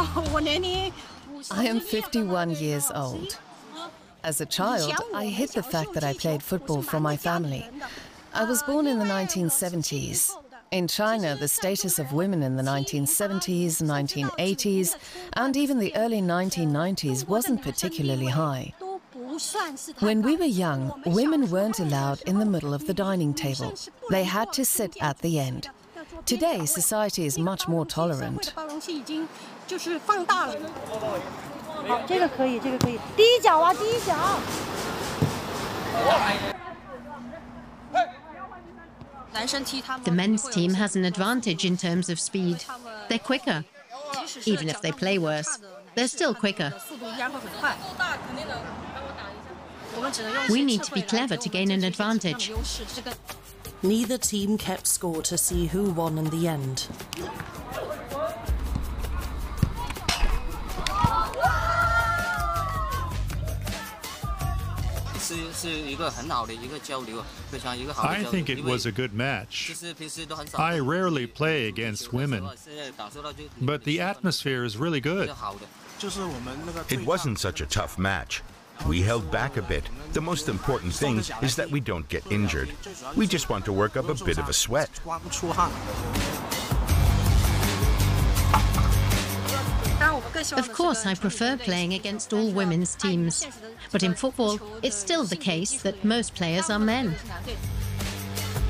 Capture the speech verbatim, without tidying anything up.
I am fifty-one years old. As a child, I hid the fact that I played football from my family. I was born in the nineteen seventies. In China, the status of women in the nineteen seventies, nineteen eighties, and even the early nineteen nineties wasn't particularly high. When we were young, women weren't allowed in the middle of the dining table. They had to sit at the end. Today, society is much more tolerant. The men's team has an advantage in terms of speed. They're quicker. Even if they play worse, they're still quicker. We need to be clever to gain an advantage. Neither team kept score to see who won in the end. I think it was a good match. I rarely play against women, but the atmosphere is really good. It wasn't such a tough match. We held back a bit. The most important thing is that we don't get injured. We just want to work up a bit of a sweat. Of course, I prefer playing against all women's teams. But in football, it's still the case that most players are men.